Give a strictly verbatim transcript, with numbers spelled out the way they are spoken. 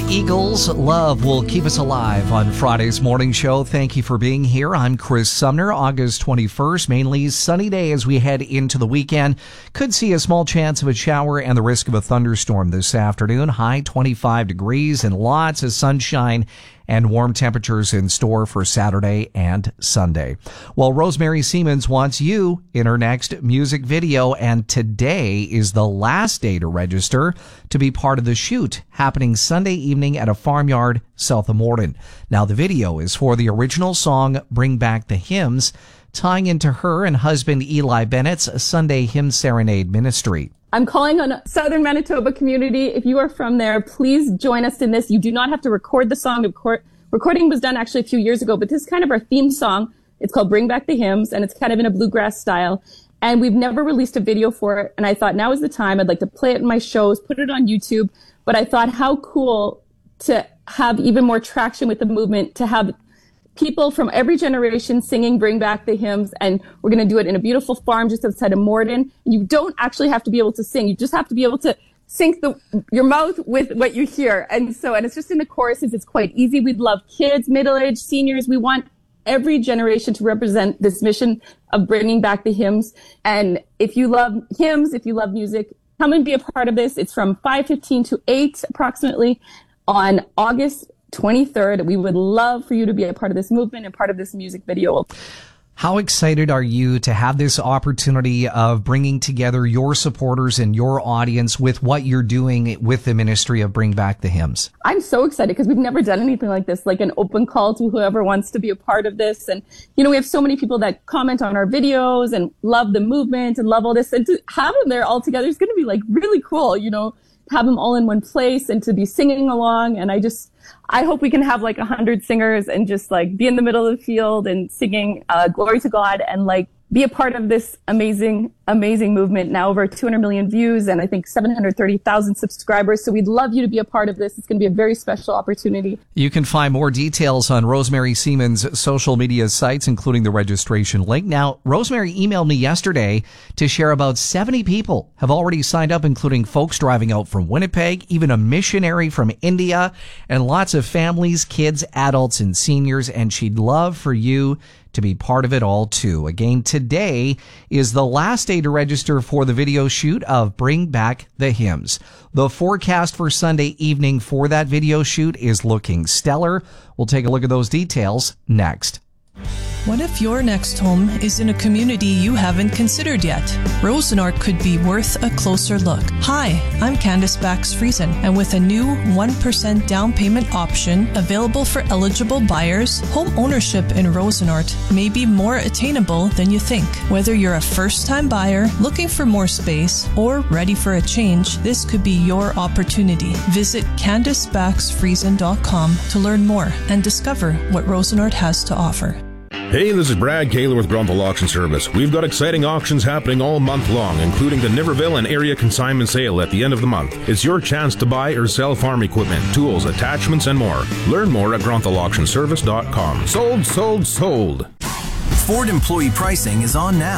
Eagles, love will keep us alive on Friday's morning show. Thank you for being here. I'm Chris Sumner. August twenty-first, mainly sunny day as we head into the weekend. Could see a small chance of a shower and the risk of a thunderstorm this afternoon. High twenty-five degrees and lots of sunshine and warm temperatures in store for Saturday and Sunday. Well, Rosemary Siemens wants you in her next music video, and today is the last day to register to be part of the shoot, happening Sunday evening at a farmyard south of Morden. Now, the video is for the original song, Bring Back the Hymns, tying into her and husband Eli Bennett's Sunday Hymn Serenade ministry. I'm calling on Southern Manitoba community. If you are from there, please join us in this. You do not have to record the song. The record- recording was done actually a few years ago, but this is kind of our theme song. It's called Bring Back the Hymns, and it's kind of in a bluegrass style. And we've never released a video for it. And I thought now is the time. I'd like to play it in my shows, put it on YouTube. But I thought how cool to have even more traction with the movement, to have people from every generation singing Bring Back the Hymns, and we're going to do it in a beautiful farm just outside of Morden. You don't actually have to be able to sing. You just have to be able to sync the, your mouth with what you hear. And so, and it's just in the choruses. It's quite easy. We'd love kids, middle-aged, seniors. We want every generation to represent this mission of bringing back the hymns. And if you love hymns, if you love music, come and be a part of this. It's from five fifteen to eight approximately on August twenty-third. We would love for you to be a part of this movement and part of this music video. How excited are you to have this opportunity of bringing together your supporters and your audience with what you're doing with the ministry of Bring Back the Hymns? I'm so excited because we've never done anything like this, like an open call to whoever wants to be a part of this. And, you know, we have so many people that comment on our videos and love the movement and love all this. And to have them there all together is going to be like really cool, you know, have them all in one place and to be singing along. And I just, I hope we can have like a hundred singers and just like be in the middle of the field and singing uh, glory to God and like be a part of this amazing, amazing movement. Now over two hundred million views and I think seven hundred thirty thousand subscribers. So we'd love you to be a part of this. It's going to be a very special opportunity. You can find more details on Rosemary Siemens' social media sites, including the registration link. Now, Rosemary emailed me yesterday to share about seventy people have already signed up, including folks driving out from Winnipeg, even a missionary from India, and lots of families, kids, adults, and seniors. And she'd love for you to be part of it all too. Again, today is the last day to register for the video shoot of Bring Back the Hymns. The forecast for Sunday evening for that video shoot is looking stellar. We'll take a look at those details next. What if your next home is in a community you haven't considered yet? Rosenort could be worth a closer look. Hi, I'm Candace Bax Friesen, and with a new one percent down payment option available for eligible buyers, home ownership in Rosenort may be more attainable than you think. Whether you're a first-time buyer, looking for more space, or ready for a change, this could be your opportunity. Visit candace bax friesen dot com to learn more and discover what Rosenort has to offer. Hey, this is Brad Kaler with Grunthal Auction Service. We've got exciting auctions happening all month long, including the Niverville and area consignment sale at the end of the month. It's your chance to buy or sell farm equipment, tools, attachments, and more. Learn more at grunthal auction service dot com. Sold, sold, sold. Ford employee pricing is on now.